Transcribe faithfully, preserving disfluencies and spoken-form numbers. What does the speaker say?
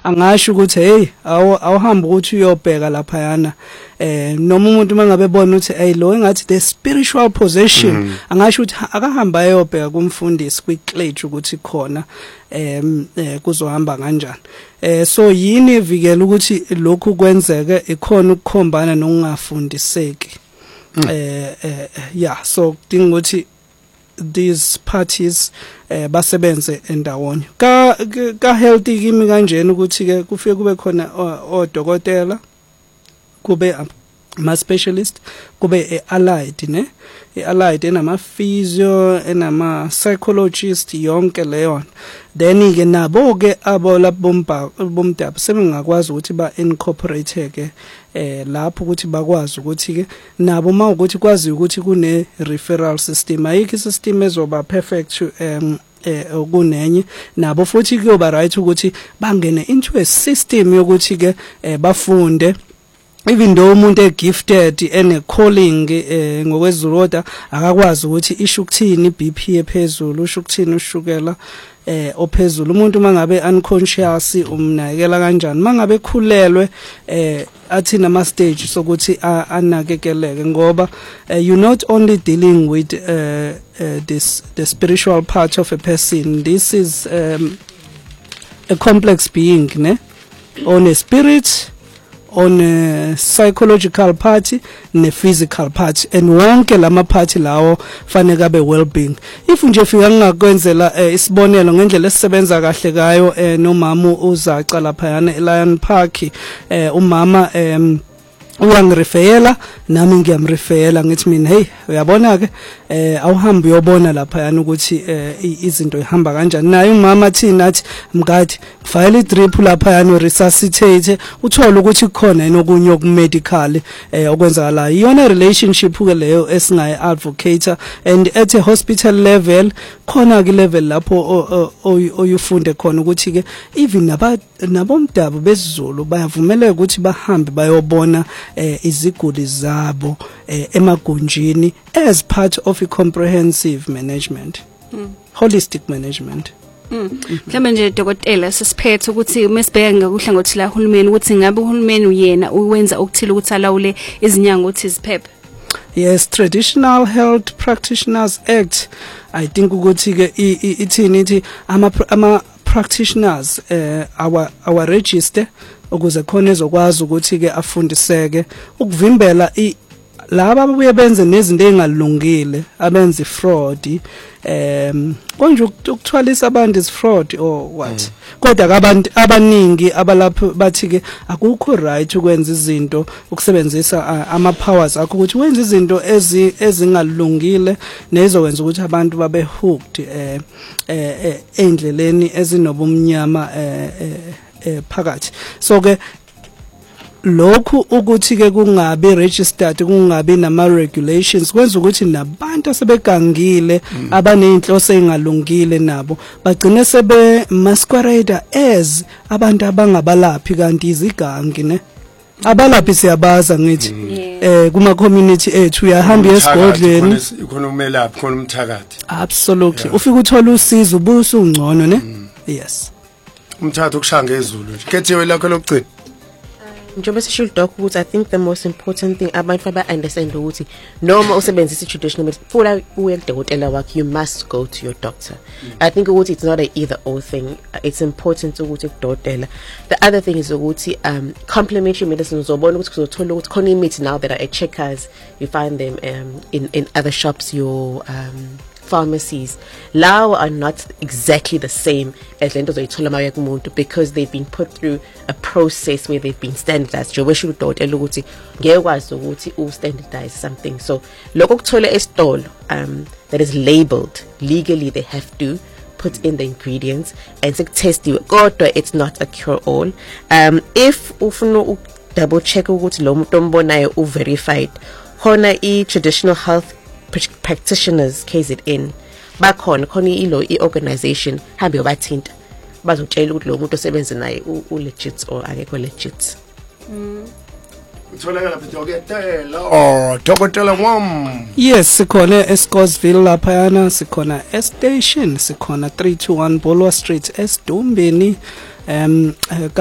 angasho ukuthi hey awuhamba ukuthi uyobheka lapha yana eh noma umuntu mangabe bona ukuthi hey lo engathi the spiritual possession mm. angasho ukuthi akahamba ayobheka kumfundisi kwiclage ukuthi khona em eh, kuzohamba kanjani eh so yini evikela ukuthi lokhu kwenzeke ikhona ukukhombana nokungafundiseki mm. eh, eh yeah so kudinga ukuthi these parties eh basebenze endawonye ka ka healthy kimi kanjena ukuthi ke kufike kube khona odokotela kube ama specialist kube allied ne allied enama physio enama psychologist yonke leyo then ke nabo ke abo labomba bomdaba sebengakwazi ukuthi ba incorporate ke eh lapho ukuthi bakwazi ukuthi ke nabo mawukuthi kwazi ukuthi kune referral system ayikho system ezoba perfect um eh kunenye nabo futhi kuyoba right ukuthi bangene into a system yokuthi ke bafunde even though umuntu egifted ene calling eh ngokwezuluoda akakwazi ukuthi isho ukuthini B P ephezulu usho ukuthini ushukela eh ophezulu umuntu mangabe unconscious umnakekela kanjani mangabe khulelwe eh athina ama stage sokuthi anakekeleke ngoba uh, you not only dealing with uh, uh, this the spiritual part of a person, this is um, a complex being ne on a spirit, on a psychological part, ne physical part, and wonke lama party lawo fanele abe well-being. If nje fika ngingakwenzela isibonelo ngendlela esisebenza kahle gayo nomama uzaca lapha yana eLion Park umama um uyangirefeyela nami ngiyamrefeyela ngithi mina hey uyabona ke eh awuhambe uyobona lapha yana ukuthi izinto ihamba kanjani naye umama thina athi mngadi file idrip lapha yana resuscitate uthola ukuthi kukhona enokunye okumedical eh okwenzakala iyona relationship ke leyo esingayi advocate and at a hospital level khona ke level lapho oyufunde khona ukuthi ke even naba nabomdabu besizulu bayavumeleka ukuthi bahambe bayobona eh iziguli zabo eh, emagunjini as part of a comprehensive management mm. holistic management mhlawumbe nje dokotela sisiphethe ukuthi mesibheka ngokuhlangothi la uhulumeni ukuthi ngabe uhulumeni uyena uwenza okuthile ukuthi alawule izinyanga ukuthi ziphephe. Yes, Traditional Health Practitioners Act I think ukuthi ke ithini ithi ama ama practitioners uh, our our register ukuze khona ezokwazi ukuthi ke afundiseke ukuvimbela laba ababuye benze nezinto engalungile abenza fraud em konje ukuthwalisa abantu is fraud or what kodwa abantu abaningi abalapho bathi ke akukho right ukwenza izinto ukusebenzisa ama powers akho ukuthi wenza izinto ezingalungile nezokwenza ukuthi abantu babe hooked eh eh endleleni ezinobumnyama eh eh phakathi so ke lokhu ukuthi ke kungabe registered kungabe nama regulations kwenza ukuthi nabantu asebegangile abanezinhloso engalungile nabo bagcine sebe masquerade as abantu abangabalaphi kanti izigangi ne abalaphi siyabaza ngithi eh kuma community ethu uyahamba esigodleni ikhona umelaphi khona umthakathi absolutely ufika uthola usizo ubuso ungcono ne yes umthatha ukushanga ezulu nje kethiwe lakho lokugcina njengoba sisho doc ukuthi I think the most important thing abantu aba understand ukuthi noma usebenzisa traditional medicine funa uye kudokotela wakho you must go to your doctor. mm. I think ukuthi it's not a either or thing, it's important ukuthi kudokotela. The other thing is ukuthi um complementary medicine uzobona ukuthi kuzothola ukuthi khona imithi now that are at checkers you find them um in in other shops your um pharmacies law are not exactly the same as lento zoyithola maye kumuntu because they've been put through a process where they've been standardized njengoba esho udokotela ukuthi ngeke kwazi ukuthi u standardize something so lokho kuthola esitolo um that is labeled legally they have to put in the ingredients and test you kodwa it's not a cure all. Um if ufuna double check ukuthi lo muntu ombonayo u verified khona I traditional health practitioners K Z N bakhona khona ilo iorganization hambe yobathinta bazotshela ukuthi lo muntu osebenza naye u legit or akekho legit. mm utholakala dokotela oh dokotela wam yes sikhona eScottsville lapha yana sikhona estation sikhona three two one Bolwa Street eSdumbeni um